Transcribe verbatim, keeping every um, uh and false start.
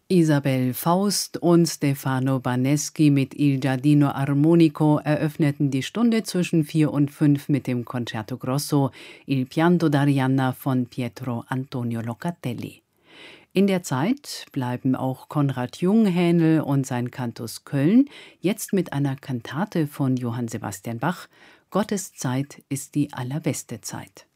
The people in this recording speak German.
Isabel Faust und Stefano Baneschi mit Il Giardino Armonico eröffneten die Stunde zwischen vier und fünf mit dem Concerto Grosso Il Pianto d'Arianna von Pietro Antonio Locatelli. In der Zeit bleiben auch Konrad Junghänel und sein Cantus Köln jetzt mit einer Kantate von Johann Sebastian Bach. Gottes Zeit ist die allerbeste Zeit.